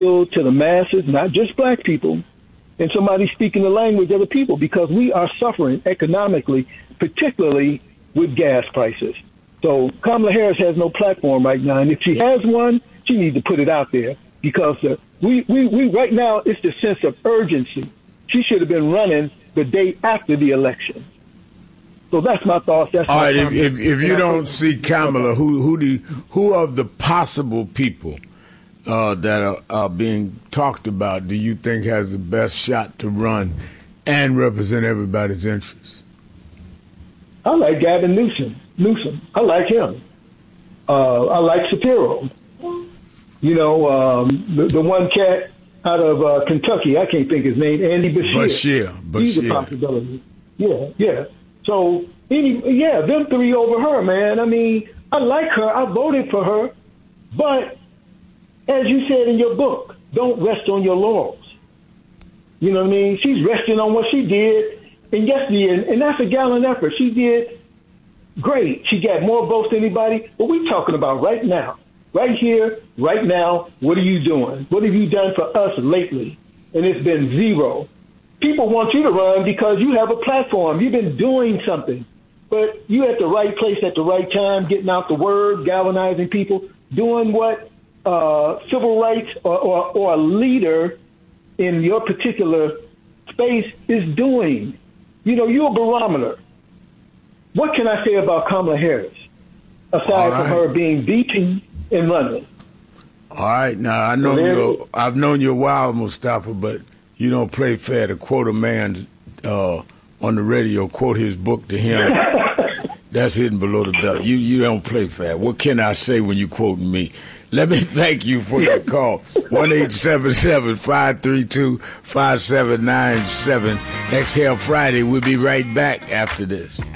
to the masses, not just black people, and somebody speaking the language of the people, because we are suffering economically, particularly with gas prices. So Kamala Harris has no platform right now, and if she has one, she needs to put it out there, because we right now, it's the sense of urgency. She should have been running the day after the election. So that's my thoughts. That's all right. If you don't see Kamala, who of the possible people that are being talked about do you think has the best shot to run and represent everybody's interests? I like Gavin Newsom. I like him. I like Shapiro. You know, the one cat out of Kentucky, I can't think his name, Andy Bashir. He's a possibility. Yeah. So, them three over her, man. I mean, I like her. I voted for her. But, as you said in your book, don't rest on your laurels. You know what I mean? She's resting on what she did. And yesterday, and that's a gallant effort. She did great. She got more votes than anybody. But we're talking about right now. Right here, right now, what are you doing? What have you done for us lately? And it's been zero. People want you to run because you have a platform. You've been doing something. But you at the right place at the right time, getting out the word, galvanizing people, doing what civil rights or a leader in your particular space is doing. You know, you're a barometer. What can I say about Kamala Harris, aside from her being VP and running? All right. Now, I've known you a while, Mustafa, but you don't play fair to quote a man on the radio, quote his book to him. That's hidden below the belt. You don't play fair. What can I say when you quoting me? Let me thank you for your call. 1-877-532-5797. Exhale Friday. We'll be right back after this.